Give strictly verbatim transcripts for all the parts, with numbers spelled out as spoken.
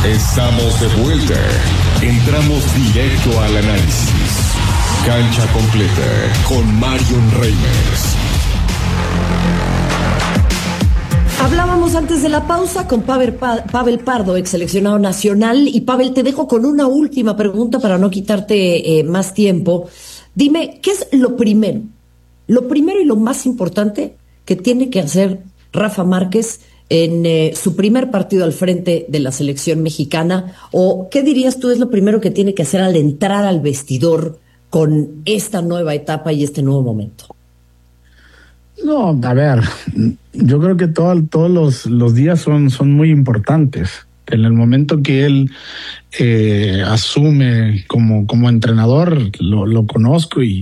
Estamos de vuelta. Entramos directo al análisis. Cancha completa con Marion Reimers. Hablábamos antes de la pausa con Pavel, pa- Pavel Pardo, ex seleccionado nacional. Y Pavel, te dejo con una última pregunta para no quitarte eh, más tiempo. Dime, ¿qué es lo primero? Lo primero y lo más importante que tiene que hacer Rafa Márquez en eh, su primer partido al frente de la selección mexicana, o qué dirías tú es lo primero que tiene que hacer al entrar al vestidor con esta nueva etapa y este nuevo momento? No, a ver, yo creo que todo, todos los, los días son, son muy importantes. En el momento que él eh, asume como, como entrenador, lo, lo conozco y,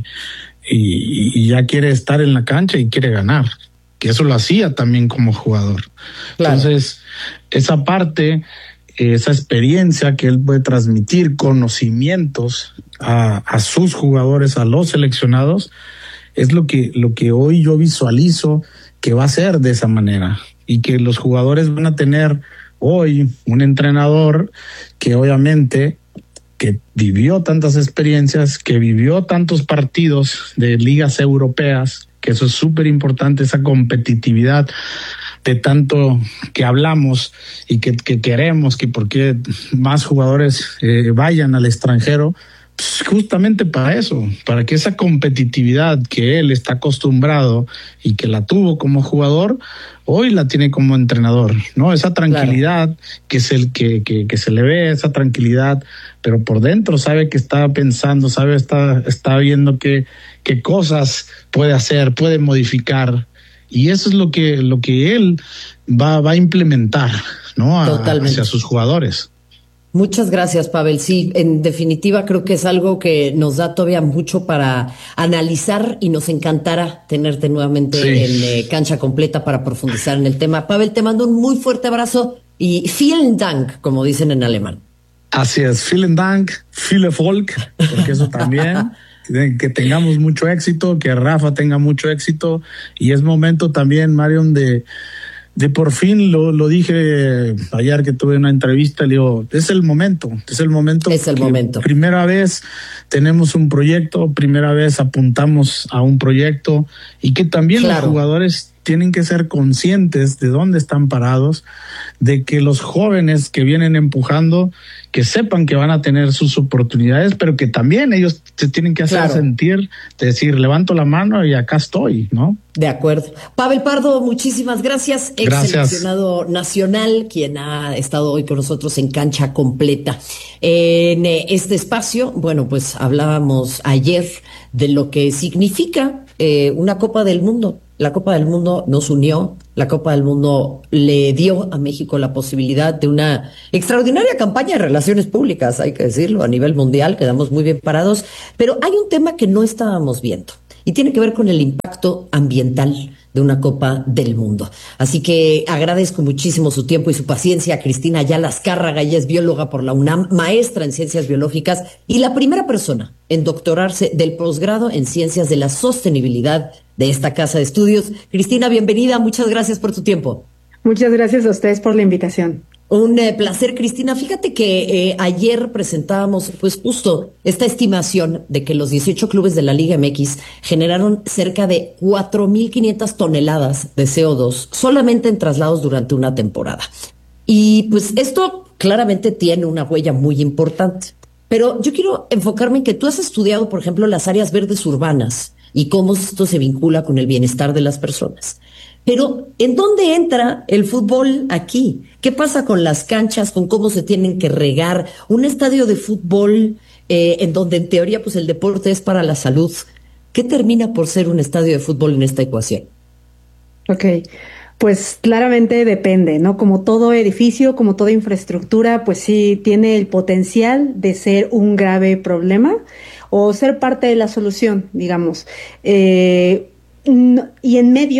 y, y ya quiere estar en la cancha y quiere ganar. Que eso lo hacía también como jugador. Claro. Entonces, esa parte, esa experiencia que él puede transmitir, conocimientos a, a sus jugadores, a los seleccionados, es lo que, lo que hoy yo visualizo que va a ser de esa manera. Y que los jugadores van a tener hoy un entrenador que obviamente que vivió tantas experiencias, que vivió tantos partidos de ligas europeas, que eso es súper importante, esa competitividad de tanto que hablamos y que, que queremos, que por qué más jugadores eh, vayan al extranjero, pues justamente para eso, para que esa competitividad que él está acostumbrado y que la tuvo como jugador, hoy la tiene como entrenador, ¿no? Esa tranquilidad, claro, que es el que, que, que se le ve, esa tranquilidad, pero por dentro sabe que está pensando, sabe, está, está viendo qué, qué cosas puede hacer, puede modificar, y eso es lo que, lo que él va, va a implementar, ¿no? A, hacia sus jugadores. Muchas gracias, Pavel. Sí, en definitiva creo que es algo que nos da todavía mucho para analizar y nos encantará tenerte nuevamente sí. en eh, Cancha Completa para profundizar en el tema. Pavel, te mando un muy fuerte abrazo y vielen Dank, como dicen en alemán. Así es, vielen Dank, viel Erfolg, porque eso también, que tengamos mucho éxito, que Rafa tenga mucho éxito, y es momento también, Marion, de... De por fin, lo, lo dije ayer que tuve una entrevista, le digo, es el momento, es el momento. Es el momento. Primera vez tenemos un proyecto, primera vez apuntamos a un proyecto, y que también claro. los jugadores tienen que ser conscientes de dónde están parados, de que los jóvenes que vienen empujando, que sepan que van a tener sus oportunidades, pero que también ellos se tienen que hacer claro. sentir, de decir, levanto la mano y acá estoy, ¿no? De acuerdo. Pavel Pardo, muchísimas gracias, ex gracias. seleccionado nacional, quien ha estado hoy con nosotros en Cancha Completa. En este espacio, bueno, pues hablábamos ayer de lo que significa eh, una Copa del Mundo. La Copa del Mundo nos unió, la Copa del Mundo le dio a México la posibilidad de una extraordinaria campaña de relaciones públicas, hay que decirlo, a nivel mundial, quedamos muy bien parados, pero hay un tema que no estábamos viendo y tiene que ver con el impacto ambiental de una Copa del Mundo. Así que agradezco muchísimo su tiempo y su paciencia a Cristina Ayala Azcárraga. Ella es bióloga por la UNAM, maestra en ciencias biológicas y la primera persona en doctorarse del posgrado en ciencias de la sostenibilidad de esta casa de estudios. Cristina, bienvenida, muchas gracias por tu tiempo. Muchas gracias a ustedes por la invitación. Un eh, placer, Cristina. Fíjate que eh, ayer presentábamos pues justo esta estimación de que los dieciocho clubes de la Liga M X generaron cerca de cuatro mil quinientas toneladas de C O dos solamente en traslados durante una temporada. Y pues esto claramente tiene una huella muy importante. Pero yo quiero enfocarme en que tú has estudiado, por ejemplo, las áreas verdes urbanas y cómo esto se vincula con el bienestar de las personas. Pero, ¿en dónde entra el fútbol aquí? ¿Qué pasa con las canchas, con cómo se tienen que regar? Un estadio de fútbol eh, en donde en teoría pues el deporte es para la salud. ¿Qué termina por ser un estadio de fútbol en esta ecuación? Ok, pues claramente depende, ¿no? Como todo edificio, como toda infraestructura, pues sí tiene el potencial de ser un grave problema o ser parte de la solución, digamos. Eh, y en medio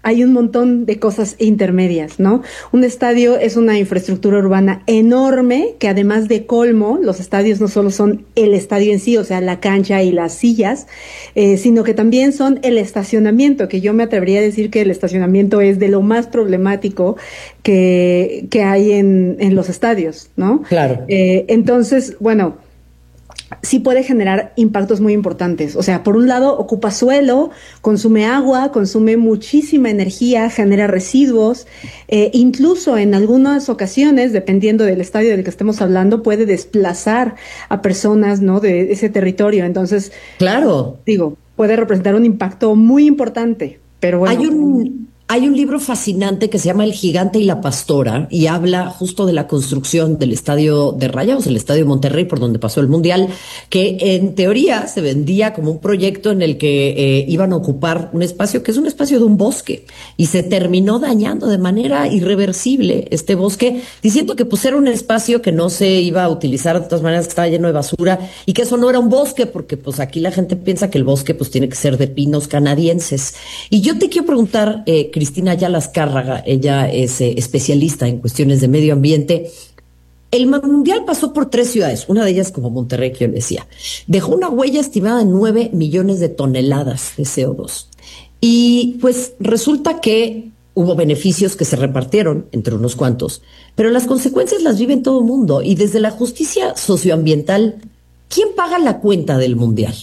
hay un montón de cosas intermedias, ¿no? Un estadio es una infraestructura urbana enorme que además de colmo, los estadios no solo son el estadio en sí, o sea, la cancha y las sillas, eh, sino que también son el estacionamiento, que yo me atrevería a decir que el estacionamiento es de lo más problemático que, que hay en, en los estadios, ¿no? Claro. Eh, entonces, bueno, sí puede generar impactos muy importantes. O sea, por un lado, ocupa suelo, consume agua, consume muchísima energía, genera residuos, eh, incluso en algunas ocasiones, dependiendo del estadio del que estemos hablando, puede desplazar a personas, ¿no?, de ese territorio. Entonces, claro, digo, puede representar un impacto muy importante, pero bueno. Hay un... Hay un libro fascinante que se llama El gigante y la pastora y habla justo de la construcción del estadio de Rayados, el estadio de Monterrey, por donde pasó el Mundial, que en teoría se vendía como un proyecto en el que eh, iban a ocupar un espacio que es un espacio de un bosque y se terminó dañando de manera irreversible este bosque, diciendo que pues era un espacio que no se iba a utilizar de todas maneras, que estaba lleno de basura y que eso no era un bosque porque pues aquí la gente piensa que el bosque pues tiene que ser de pinos canadienses. Y yo te quiero preguntar, eh, Cristina Ayala Azcárraga, ella es eh, especialista en cuestiones de medio ambiente. El Mundial pasó por tres ciudades, una de ellas como Monterrey, que yo decía. Dejó una huella estimada en nueve millones de toneladas de C O dos. Y pues resulta que hubo beneficios que se repartieron entre unos cuantos, pero las consecuencias las vive todo el mundo. Y desde la justicia socioambiental, ¿quién paga la cuenta del Mundial?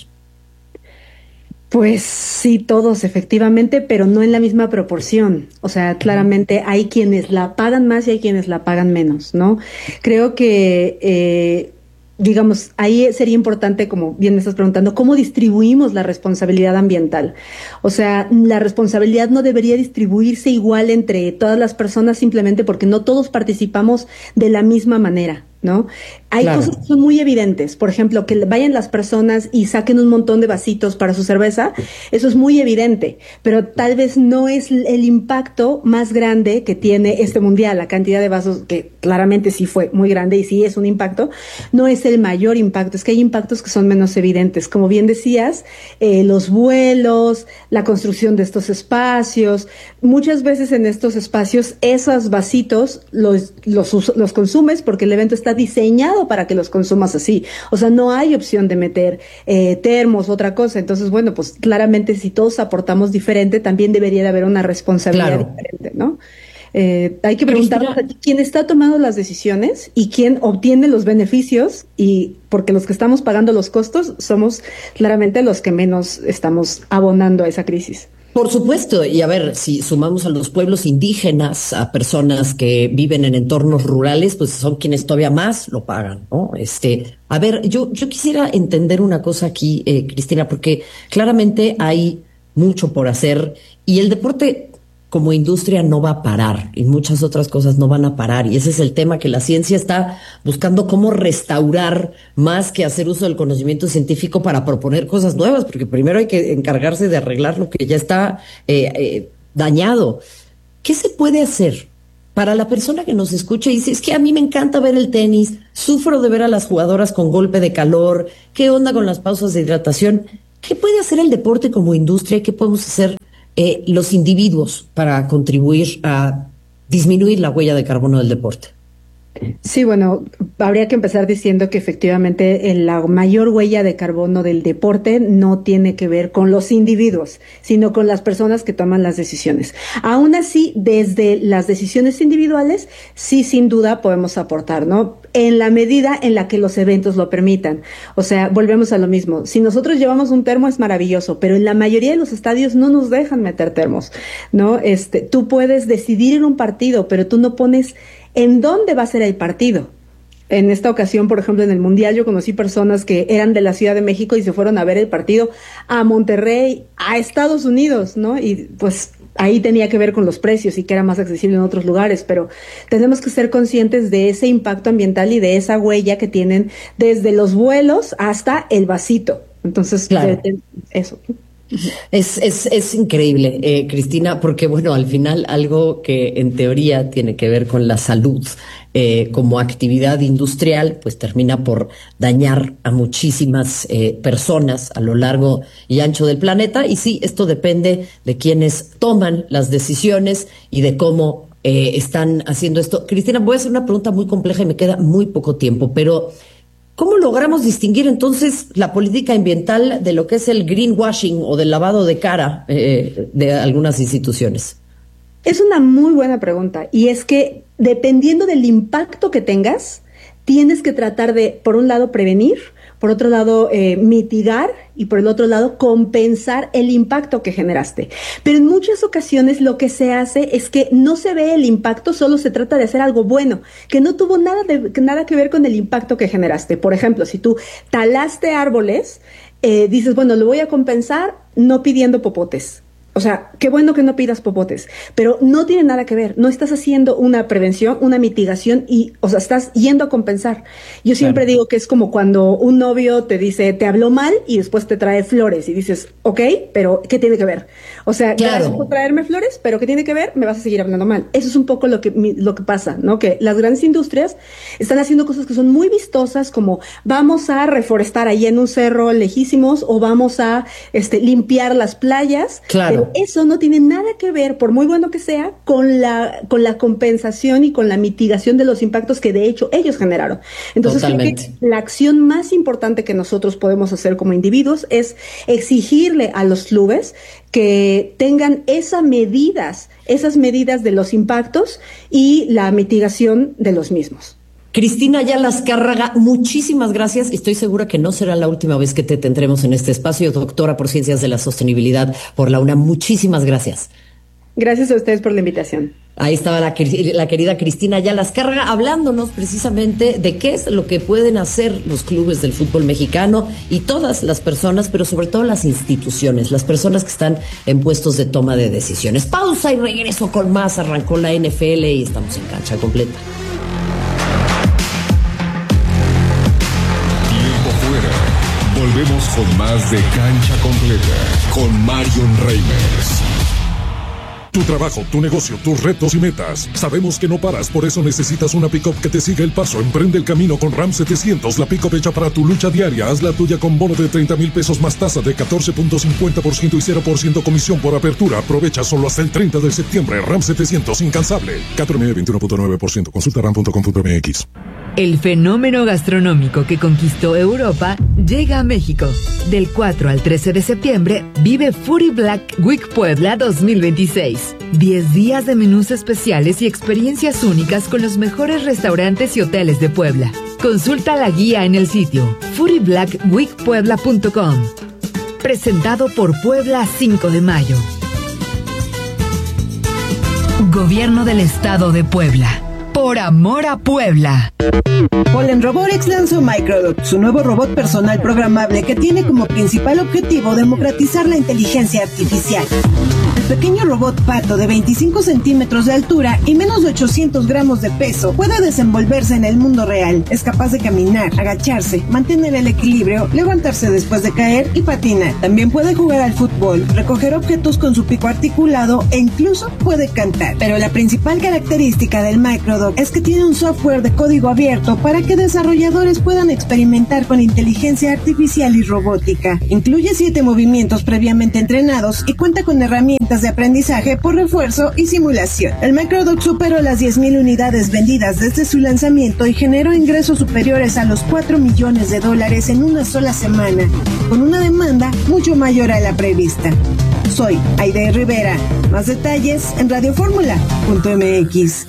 Pues sí, todos efectivamente, pero no en la misma proporción. O sea, claramente hay quienes la pagan más y hay quienes la pagan menos, ¿no? Creo que, eh, digamos, ahí sería importante, como bien me estás preguntando, ¿cómo distribuimos la responsabilidad ambiental? O sea, la responsabilidad no debería distribuirse igual entre todas las personas simplemente porque no todos participamos de la misma manera, ¿no? Hay Claro. cosas que son muy evidentes, por ejemplo, que vayan las personas y saquen un montón de vasitos para su cerveza, eso es muy evidente, pero tal vez no es el impacto más grande que tiene este mundial, la cantidad de vasos, que claramente sí fue muy grande y sí es un impacto, no es el mayor impacto, es que hay impactos que son menos evidentes, como bien decías, eh, los vuelos, la construcción de estos espacios, muchas veces en estos espacios esos vasitos los, los, los consumes porque el evento está diseñado para que los consumas así. O sea, no hay opción de meter eh, termos, otra cosa. Entonces, bueno, pues claramente si todos aportamos diferente, también debería de haber una responsabilidad Claro. diferente, ¿no? Eh, hay que preguntarnos a quién está tomando las decisiones y quién obtiene los beneficios, y porque los que estamos pagando los costos somos claramente los que menos estamos abonando a esa crisis. Por supuesto, y a ver, si sumamos a los pueblos indígenas, a personas que viven en entornos rurales, pues son quienes todavía más lo pagan, ¿no? Este, a ver, yo, yo quisiera entender una cosa aquí, eh, Cristina, porque claramente hay mucho por hacer y el deporte como industria no va a parar y muchas otras cosas no van a parar. Y ese es el tema, que la ciencia está buscando cómo restaurar más que hacer uso del conocimiento científico para proponer cosas nuevas, porque primero hay que encargarse de arreglar lo que ya está eh, eh, dañado. ¿Qué se puede hacer para la persona que nos escucha y dice, es que a mí me encanta ver el tenis, sufro de ver a las jugadoras con golpe de calor, qué onda con las pausas de hidratación? ¿Qué puede hacer el deporte como industria y qué podemos hacer Eh, los individuos para contribuir a disminuir la huella de carbono del deporte? Sí, bueno, habría que empezar diciendo que efectivamente eh, la mayor huella de carbono del deporte no tiene que ver con los individuos, sino con las personas que toman las decisiones. Aún así, desde las decisiones individuales, sí, sin duda podemos aportar, ¿no? En la medida en la que los eventos lo permitan. O sea, volvemos a lo mismo. Si nosotros llevamos un termo es maravilloso, pero en la mayoría de los estadios no nos dejan meter termos, ¿no? Este, tú puedes decidir en un partido, pero tú no pones en dónde va a ser el partido. En esta ocasión, por ejemplo, en el Mundial, yo conocí personas que eran de la Ciudad de México y se fueron a ver el partido a Monterrey, a Estados Unidos, ¿no? Y pues ahí tenía que ver con los precios y que era más accesible en otros lugares, pero tenemos que ser conscientes de ese impacto ambiental y de esa huella que tienen desde los vuelos hasta el vasito. Entonces, claro. de, de, eso. Es, es, es increíble, eh, Cristina, porque bueno, al final algo que en teoría tiene que ver con la salud eh, como actividad industrial, pues termina por dañar a muchísimas eh, personas a lo largo y ancho del planeta. Y sí, esto depende de quienes toman las decisiones y de cómo eh, están haciendo esto. Cristina, voy a hacer una pregunta muy compleja y me queda muy poco tiempo, pero ¿cómo logramos distinguir entonces la política ambiental de lo que es el greenwashing o del lavado de cara eh, de algunas instituciones? Es una muy buena pregunta, y es que dependiendo del impacto que tengas, tienes que tratar de, por un lado, prevenir, por otro lado, eh, mitigar, y por el otro lado, compensar el impacto que generaste. Pero en muchas ocasiones lo que se hace es que no se ve el impacto, solo se trata de hacer algo bueno, que no tuvo nada, de, nada que ver con el impacto que generaste. Por ejemplo, si tú talaste árboles, eh, dices, bueno, lo voy a compensar no pidiendo popotes. O sea, qué bueno que no pidas popotes, pero no tiene nada que ver. No estás haciendo una prevención, una mitigación y, o sea, estás yendo a compensar. Yo siempre claro. digo que es como cuando un novio te dice, te habló mal y después te trae flores y dices, ok, pero ¿qué tiene que ver? O sea, claro. gracias por traerme flores, pero ¿qué tiene que ver? Me vas a seguir hablando mal. Eso es un poco lo que, lo que pasa, ¿no? Que las grandes industrias están haciendo cosas que son muy vistosas, como vamos a reforestar ahí en un cerro lejísimos o vamos a este, limpiar las playas. Claro. Eso no tiene nada que ver, por muy bueno que sea, con la con la compensación y con la mitigación de los impactos que de hecho ellos generaron. Entonces, creo que la acción más importante que nosotros podemos hacer como individuos es exigirle a los clubes que tengan esas medidas, esas medidas de los impactos y la mitigación de los mismos. Cristina Ayala Azcárraga, muchísimas gracias. Estoy segura que no será la última vez que te tendremos en este espacio. Doctora por Ciencias de la Sostenibilidad por la UNAM, muchísimas gracias. Gracias a ustedes por la invitación. Ahí estaba la, la querida Cristina Ayala Azcárraga hablándonos precisamente de qué es lo que pueden hacer los clubes del fútbol mexicano y todas las personas, pero sobre todo las instituciones, las personas que están en puestos de toma de decisiones. Pausa y regreso con más. Arrancó la N F L y estamos en Cancha Completa. Volvemos con más de Cancha Completa con Marion Reimers. Tu trabajo, tu negocio, tus retos y metas. Sabemos que no paras, por eso necesitas una pick-up que te siga el paso. Emprende el camino con Ram setecientos, la pick-up hecha para tu lucha diaria. Haz la tuya con bono de treinta mil pesos más tasa de catorce punto cincuenta por ciento y cero por ciento comisión por apertura. Aprovecha solo hasta el treinta de septiembre. Ram setecientos, incansable. cuatro M veintiuno punto nueve por ciento. Consulta ram punto com punto m x. El fenómeno gastronómico que conquistó Europa llega a México. Del cuatro al trece de septiembre, vive Foodie Black Week Puebla dos mil veintiséis. diez días de menús especiales y experiencias únicas con los mejores restaurantes y hoteles de Puebla. Consulta la guía en el sitio foodie black week puebla punto com. Presentado por Puebla cinco de mayo. Gobierno del Estado de Puebla. Por amor a Puebla. Polen Robotics lanzó Microdot, su nuevo robot personal programable que tiene como principal objetivo democratizar la inteligencia artificial. El pequeño robot pato de veinticinco centímetros de altura y menos de ochocientos gramos de peso puede desenvolverse en el mundo real. Es capaz de caminar, agacharse, mantener el equilibrio, levantarse después de caer y patinar. También puede jugar al fútbol, recoger objetos con su pico articulado e incluso puede cantar. Pero la principal característica del Microdot es que tiene un software de código abierto para que desarrolladores puedan experimentar con inteligencia artificial y robótica. Incluye siete movimientos previamente entrenados y cuenta con herramientas de aprendizaje por refuerzo y simulación. El Microdot superó las diez mil unidades vendidas desde su lanzamiento y generó ingresos superiores a los cuatro millones de dólares en una sola semana, con una demanda mucho mayor a la prevista. Soy Aide Rivera. Más detalles en radio fórmula punto m x.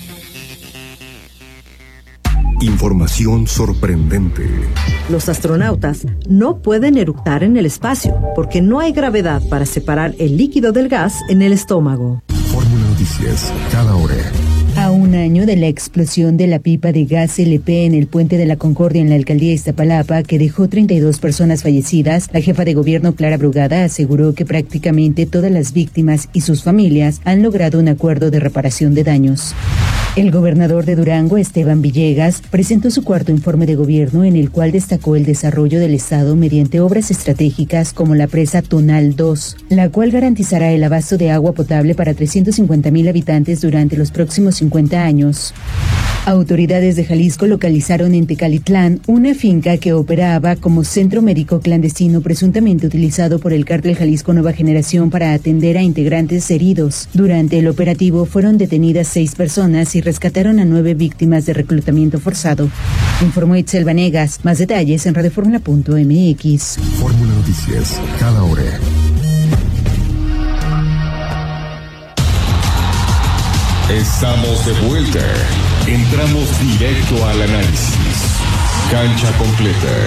Información sorprendente. Los astronautas no pueden eructar en el espacio porque no hay gravedad para separar el líquido del gas en el estómago. Fórmula Noticias, cada hora. A un año de la explosión de la pipa de gas L P en el Puente de la Concordia en la alcaldía de Iztapalapa, que dejó treinta y dos personas fallecidas, la jefa de gobierno Clara Brugada aseguró que prácticamente todas las víctimas y sus familias han logrado un acuerdo de reparación de daños. El gobernador de Durango, Esteban Villegas, presentó su cuarto informe de gobierno en el cual destacó el desarrollo del estado mediante obras estratégicas como la presa Tonal dos, la cual garantizará el abasto de agua potable para trescientos cincuenta mil habitantes durante los próximos cincuenta años. Autoridades de Jalisco localizaron en Tecalitlán una finca que operaba como centro médico clandestino presuntamente utilizado por el cártel Jalisco Nueva Generación para atender a integrantes heridos. Durante el operativo fueron detenidas seis personas y rescataron a nueve víctimas de reclutamiento forzado. Informó Itzel Vanegas. Más detalles en radioformula punto m x. Fórmula Noticias, cada hora. Estamos de vuelta. Entramos directo al análisis. Cancha completa.